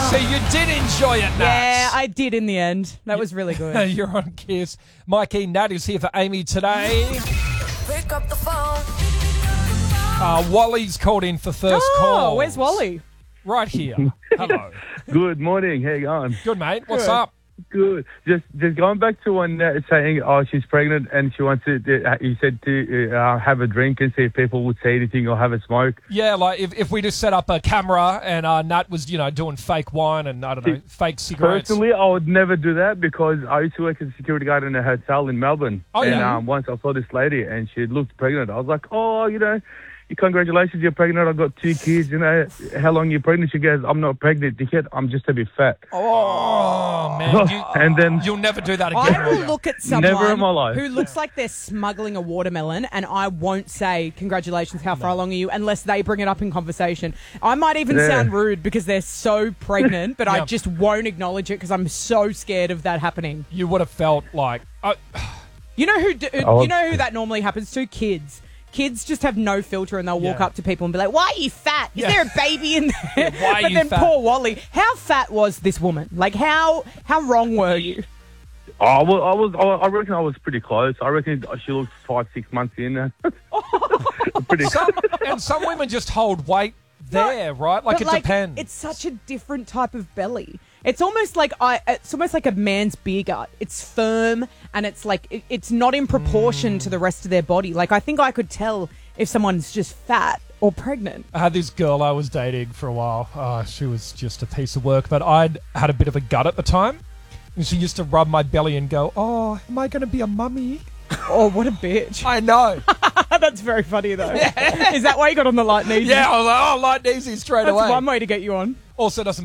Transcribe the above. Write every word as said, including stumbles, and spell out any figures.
See, you did enjoy it, Nat. Yeah, I did in the end. That was really good. You're on Kiss. Mikey, Nat is here for Amy today. Pick up the phone. Uh, Wally's called in for first oh, call. where's Wally? Right here. Hello. Good morning. How you going? Good, mate. What's Good. up? Good. Just just going back to when uh, saying, oh, she's pregnant and she wants to, uh, you said to uh, have a drink and see if people would say anything or have a smoke. Yeah, like if, if we just set up a camera and uh, Nat was, you know, doing fake wine and, I don't know, fake cigarettes. Personally, I would never do that because I used to work as a security guard in a hotel in Melbourne. Oh, and yeah. um, once I saw this lady and she looked pregnant, I was like, oh, you know, congratulations, you're pregnant. I've got two kids. You know, how long are you pregnant? She goes, I'm not pregnant, dickhead. I'm just a bit fat. Oh, man. You, And then you'll never do that again. I will will you? look at someone Never in my life. who looks like they're smuggling a watermelon, and I won't say, congratulations, how far along are you, unless they bring it up in conversation. I might even Yeah. sound rude because they're so pregnant, but I Yeah. just won't acknowledge it because I'm so scared of that happening. You would have felt like... Uh, You know who? Do, Oh. you know who that normally happens to? Kids. Kids just have no filter, and they'll walk Yeah. up to people and be like, "Why are you fat? Is Yeah. there a baby in there?" why are but you then fat? poor Wally, how fat was this woman? Like, how how wrong were you? Oh, well, I was. I reckon I was pretty close. I reckon she looked five, six months in. pretty. some, and some women just hold weight there, right? Like, But, it depends. It's such a different type of belly. It's almost like I. It's almost like a man's beer gut. It's firm and it's like it, it's not in proportion to the rest of their body. Like, I think I could tell if someone's just fat or pregnant. I had this girl I was dating for a while. Oh, she was just a piece of work, but I'd had a bit of a gut at the time. And she used to rub my belly and go, "Oh, am I going to be a mummy?" Oh, what a bitch! I know. That's very funny though. Is that why you got on the light knees? Yeah, I was like, "Oh, light and easy straight That's away." one way to get you on. Also doesn't